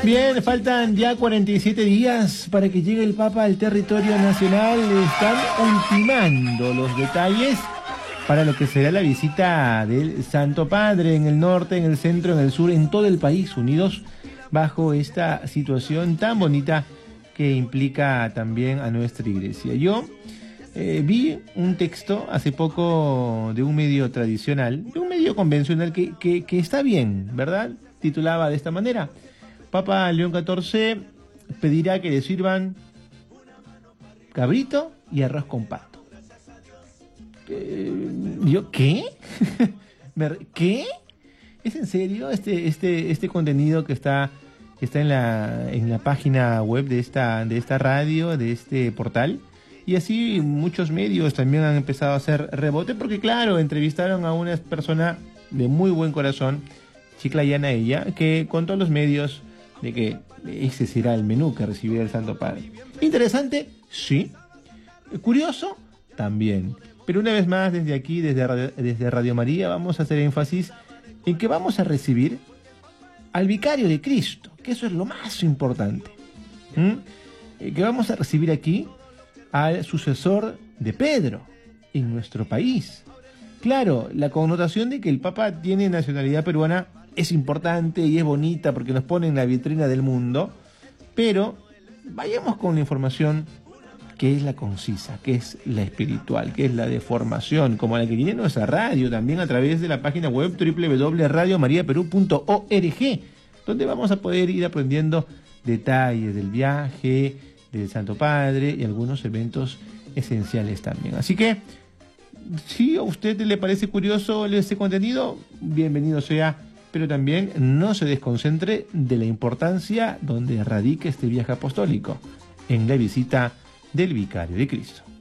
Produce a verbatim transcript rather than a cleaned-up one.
Bien, faltan ya cuarenta y siete días para que llegue el Papa al territorio nacional. Están ultimando los detalles para lo que será la visita del Santo Padre en el norte, en el centro, en el sur, en todo el país, unidos bajo esta situación tan bonita que implica también a nuestra iglesia. Yo eh, vi un texto hace poco de un medio tradicional, de un medio convencional que, que, que está bien, ¿verdad? Titulaba de esta manera: Papa León catorce pedirá que le sirvan cabrito y arroz con pato. Eh, ¿Yo qué? ¿Qué? ¿Es en serio este este este contenido que está que está en la en la página web de esta de esta radio, de este portal? Y así muchos medios también han empezado a hacer rebote, porque claro, entrevistaron a una persona de muy buen corazón, chiclayana ella, que contó a los medios de que ese será el menú que recibirá el Santo Padre. Interesante, sí. Curioso, también. Pero una vez más, desde aquí, desde Radio, desde Radio María, vamos a hacer énfasis en que vamos a recibir al vicario de Cristo, que eso es lo más importante. ¿Mm? Que vamos a recibir aquí al sucesor de Pedro en nuestro país. Claro, la connotación de que el Papa tiene nacionalidad peruana es importante y es bonita porque nos pone en la vitrina del mundo, pero vayamos con la información que es la concisa, que es la espiritual, que es la de formación, como la que tiene nuestra radio, también a través de la página web doble u doble u doble u punto radio maría perú punto org, donde vamos a poder ir aprendiendo detalles del viaje del Santo Padre y algunos eventos esenciales también. Así que, si a usted le parece curioso este contenido, bienvenido sea, pero también no se desconcentre de la importancia donde radica este viaje apostólico, en la visita del Vicario de Cristo.